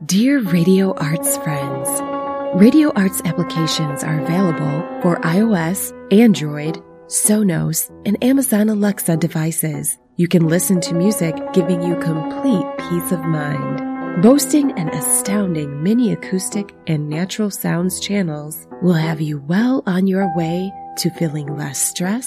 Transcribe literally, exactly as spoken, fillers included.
Dear Radio Arts friends, Radio Arts applications are available for iOS, Android, Sonos, and Amazon Alexa devices. You can listen to music giving you complete peace of mind. Boasting an astounding mini acoustic and natural sounds channels will have you well on your way to feeling less stressed